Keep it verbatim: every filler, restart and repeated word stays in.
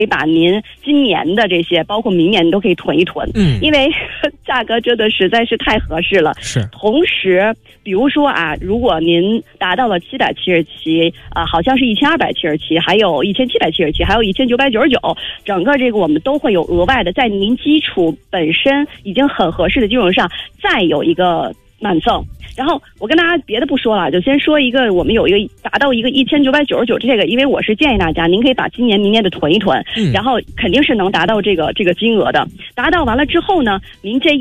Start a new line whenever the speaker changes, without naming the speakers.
可以把您今年的这些，包括明年都可以囤一囤，嗯，因为价格真的实在是太合适了。
是，
同时，比如说啊，如果您达到了七百七十七，啊，好像是一千二百七十七，还有一千七百七十七，还有一千九百九十九，整个这个我们都会有额外的，在您基础本身已经很合适的基础上，再有一个满赠。然后我跟大家别的不说了，就先说一个，我们有一个达到一个一千九百九十九，这个因为我是建议大家，您可以把今年、明年的囤一囤，嗯、然后肯定是能达到这个这个金额的。达到完了之后呢，您这